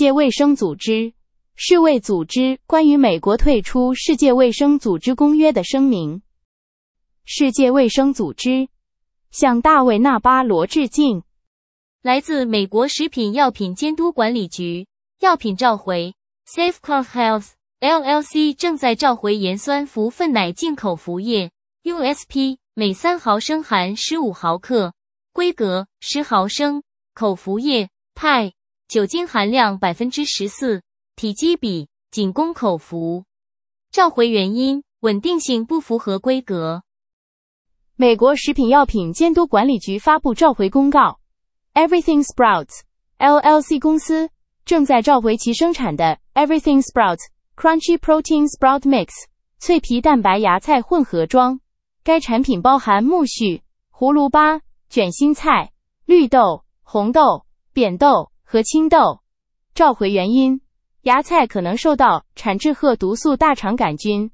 界卫生组织、世卫组织关于美国退出世界卫生组织公约的声明。世界卫生组织向大卫·纳巴罗致敬。 来自美国食品药品监督管理局，药品召回 Safeguard Health LLC 正在召回盐酸氟粪奶进口服液 USP 每3毫升含15毫克，规格10毫升，口服液派，酒精含量 14%， 体积比仅供口服。召回原因：稳定性不符合规格。 美国食品药品监督管理局发布召回公告 ，Everything Sprouts LLC 公司正在召回其生产的 Everything Sprouts Crunchy Protein Sprout Mix 脆皮蛋白芽菜混合装。该产品包含苜蓿、葫芦巴、卷心菜、绿豆、红豆、扁豆和青豆。召回原因：芽菜可能受到产质褐毒素大肠杆菌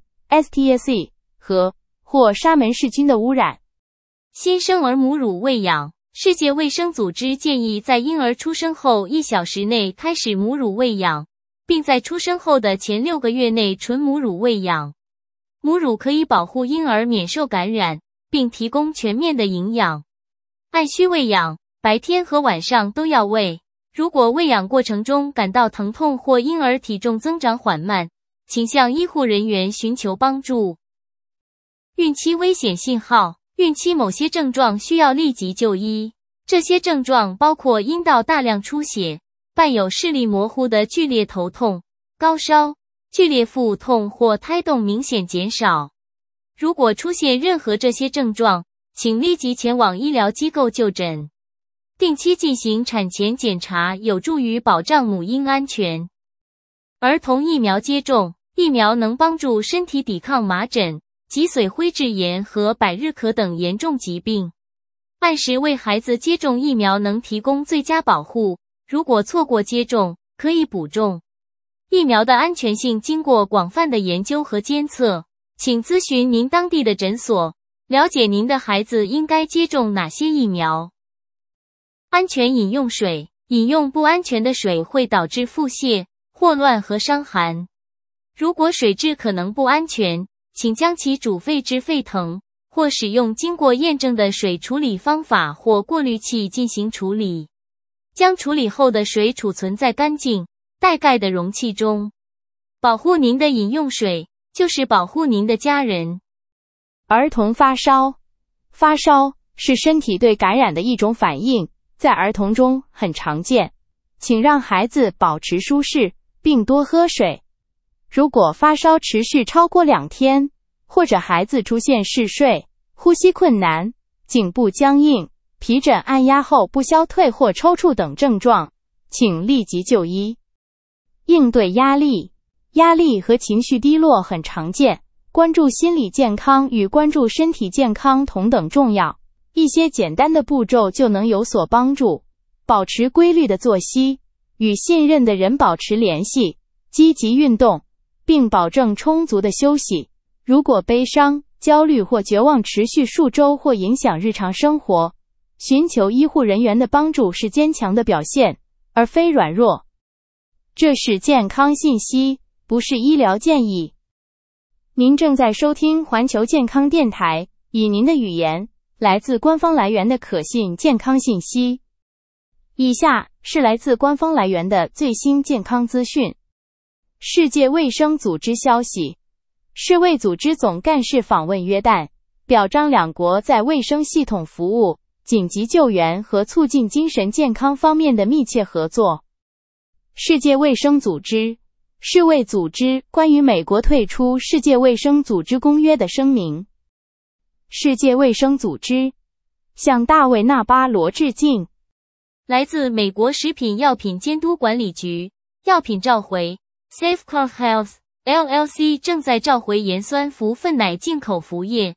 STSE 或沙门氏菌的污染。 新生儿母乳喂养，世界卫生组织建议在婴儿出生后1小时内开始母乳喂养，并在出生后的前6个月内纯母乳喂养。母乳可以保护婴儿免受感染，并提供全面的营养。按需喂养，白天和晚上都要喂。如果喂养过程中感到疼痛或婴儿体重增长缓慢，请向医护人员寻求帮助。孕期危险信号，孕期某些症状需要立即就医。这些症状包括阴道大量出血，伴有视力模糊的剧烈头痛、高烧、剧烈腹痛或胎动明显减少。如果出现任何这些症状，请立即前往医疗机构就诊。定期进行产前检查有助于保障母婴安全。儿童疫苗接种，疫苗能帮助身体抵抗麻疹、脊髓灰质炎和百日咳等严重疾病。按时为孩子接种疫苗能提供最佳保护，如果错过接种，可以补种。疫苗的安全性经过广泛的研究和监测，请咨询您当地的诊所，了解您的孩子应该接种哪些疫苗。安全饮用水，饮用不安全的水会导致腹泻、霍乱和伤寒。如果水质可能不安全，请将其煮沸至沸腾，或使用经过验证的水处理方法或过滤器进行处理。将处理后的水储存在干净、带盖的容器中。保护您的饮用水，就是保护您的家人。 儿童发烧，发烧是身体对感染的一种反应，在儿童中很常见。请让孩子保持舒适，并多喝水。如果发烧持续超过2天，或者孩子出现嗜睡、呼吸困难、颈部僵硬、皮疹按压后不消退或抽搐等症状，请立即就医。应对压力，压力和情绪低落很常见，关注心理健康与关注身体健康同等重要。一些简单的步骤就能有所帮助。保持规律的作息，与信任的人保持联系，积极运动，并保证充足的休息。如果悲伤、焦虑或绝望持续数周或影响日常生活，寻求医护人员的帮助是坚强的表现，而非软弱。这是健康信息，不是医疗建议。您正在收听环球健康电台，以您的语言，来自官方来源的可信健康信息。以下是来自官方来源的最新健康资讯。世界卫生组织消息，世卫组织总干事访问约旦，表彰两国在卫生系统服务、紧急救援和促进精神健康方面的密切合作。世界卫生组织、世卫组织关于美国退出世界卫生组织公约的声明。世界卫生组织向大卫·纳巴罗致敬。 来自美国食品药品监督管理局，药品召回 Safeguard Health LLC 正在召回盐酸氟粪奶进口服液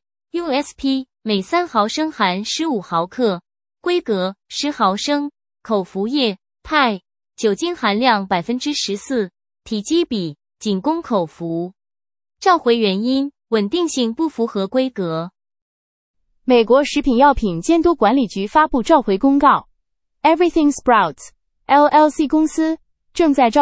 USP 每3毫升含15毫克，规格10毫升，口服液派，酒精含量 14%， 体积比仅供口服。召回原因：稳定性不符合规格。 美国食品药品监督管理局发布召回公告，Everything Sprouts LLC 公司正在召